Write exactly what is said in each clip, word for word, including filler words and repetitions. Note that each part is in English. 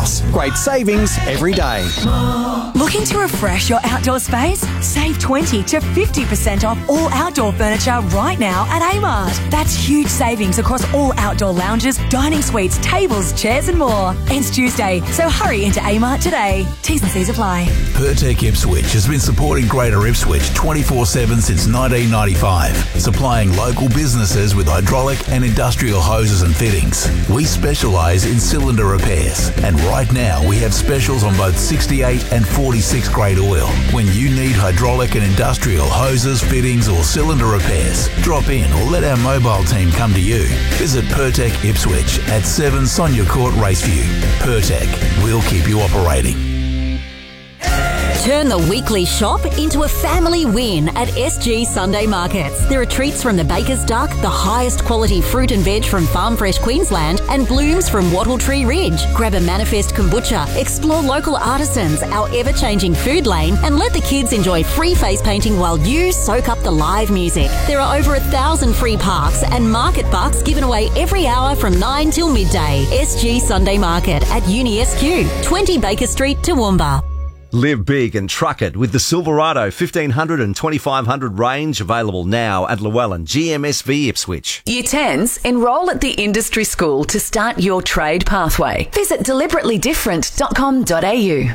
house. Great savings every day. Looking to refresh your outdoor space? Save twenty to fifty percent off all outdoor furniture right now at Amart. That's huge savings across all outdoor lounges, dining suites, tables, chairs and more. Ends Tuesday, so hurry into Amart today. T's and C's apply. Pertec Ipswich has been supporting Greater Ipswich twenty-four seven since nineteen ninety-five, supplying local businesses with hydraulic and industrial hoses and fittings. We specialise in cylinder repairs, and right now we have specials on both sixty-eight and forty-six grade oil. When you need hydraulic and industrial hoses, fittings or cylinder repairs, drop in or let our mobile team come to you. Visit Pertec Ipswich at seven Sonia Court, Raceview. Pertec, we'll keep you operating. Turn the weekly shop into a family win at S G Sunday Markets. There are treats from the Baker's Duck, the highest quality fruit and veg from Farm Fresh Queensland, and blooms from Wattle Tree Ridge. Grab a Manifest kombucha, explore local artisans, our ever-changing food lane, and let the kids enjoy free face painting while you soak up the live music. There are over a thousand free parks and market bucks given away every hour from nine till midday. S G Sunday Market at Uni S Q, twenty Baker Street, Toowoomba. Live big and truck it with the Silverado fifteen hundred and twenty-five hundred range, available now at Llewellyn G M S V Ipswich. Year tens, enrol at the industry school to start your trade pathway. Visit deliberately different dot com dot a u.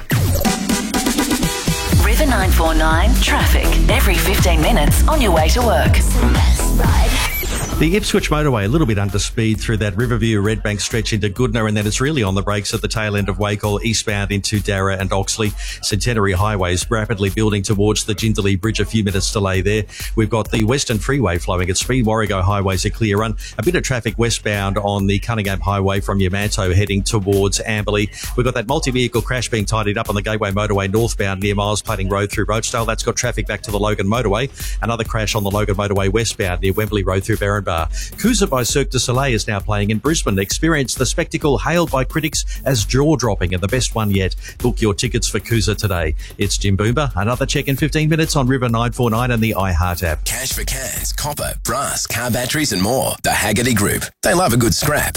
River nine four nine traffic every fifteen minutes on your way to work. The Ipswich motorway a little bit under speed through that Riverview Redbank stretch into Goodna, and then it's really on the brakes at the tail end of Wacol eastbound into Darra and Oxley. Centenary Highway is rapidly building towards the Jindalee Bridge, a few minutes delay there. We've got the Western Freeway flowing at speed. Warrego Highway's a clear run. A bit of traffic westbound on the Cunningham Highway from Yamanto heading towards Amberley. We've got that multi-vehicle crash being tidied up on the Gateway Motorway northbound near Miles Plating Road through Rochedale. That's got traffic back to the Logan Motorway. Another crash on the Logan Motorway westbound near Wembley Road through Barrenbar. Coosa by Cirque du Soleil is now playing in Brisbane. Experience the spectacle hailed by critics as jaw-dropping and the best one yet. Book your tickets for Coosa today. It's Jim Boomba. Another check in fifteen minutes on River nine four nine and the iHeart app. Cash for cans, copper, brass, car batteries and more. The Haggerty Group. They love a good scrap.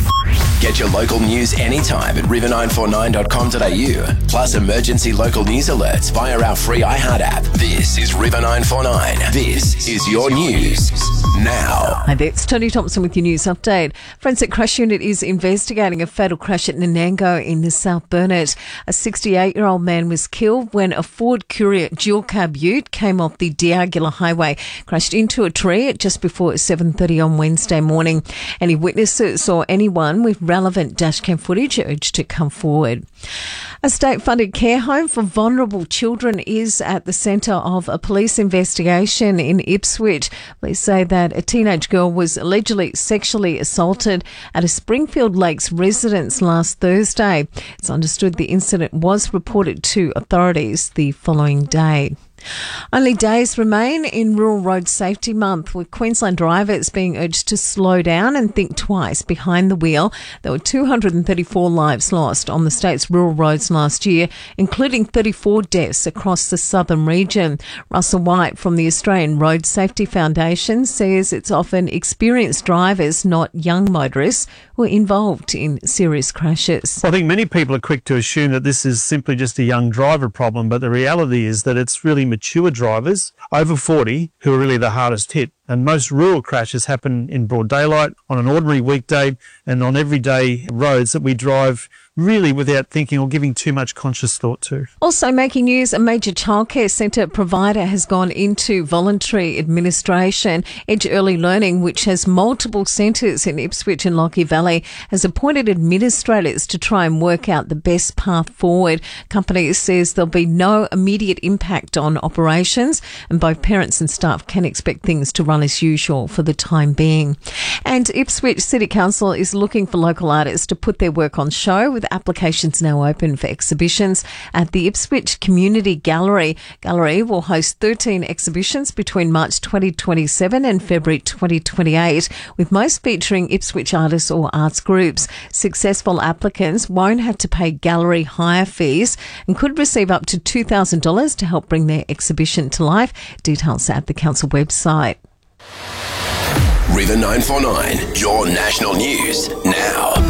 Get your local news anytime at river nine four nine dot com dot a u. Plus emergency local news alerts via our free iHeart app. This is River nine four nine. This is your news now. Hi there, it's Tony Thompson with your news update. Forensic Crash Unit is investigating a fatal crash at Nanango in the South Burnett. A sixty-eight-year-old man was killed when a Ford Courier dual cab ute came off the Diagula Highway, crashed into a tree at just before seven thirty on Wednesday morning. Any witnesses or anyone with relevant dashcam footage urged to come forward. A state-funded care home for vulnerable children is at the centre of a police investigation in Ipswich. Police say that a teenage girl was allegedly sexually assaulted at a Springfield Lakes residence last Thursday. It's understood the incident was reported to authorities the following day. Only days remain in Rural Road Safety Month, with Queensland drivers being urged to slow down and think twice behind the wheel. There were two hundred thirty-four lives lost on the state's rural roads last year, including thirty-four deaths across the southern region. Russell White from the Australian Road Safety Foundation says it's often experienced drivers, not young motorists, who are involved in serious crashes. I think many people are quick to assume that this is simply just a young driver problem, but the reality is that it's really mature drivers over forty who are really the hardest hit. And most rural crashes happen in broad daylight, on an ordinary weekday, and on everyday roads that we drive really without thinking or giving too much conscious thought to. Also making news, a major childcare centre provider has gone into voluntary administration. Edge Early Learning, which has multiple centres in Ipswich and Lockyer Valley, has appointed administrators to try and work out the best path forward. Company says there'll be no immediate impact on operations, and both parents and staff can expect things to run as usual for the time being. And Ipswich City Council is looking for local artists to put their work on show, with applications now open for exhibitions at the Ipswich Community Gallery. Gallery will host thirteen exhibitions between March twenty twenty-seven and February twenty twenty-eight, with most featuring Ipswich artists or arts groups. Successful applicants won't have to pay gallery hire fees and could receive up to two thousand dollars to help bring their exhibition to life. Details at the council website. River nine four nine, your national news now.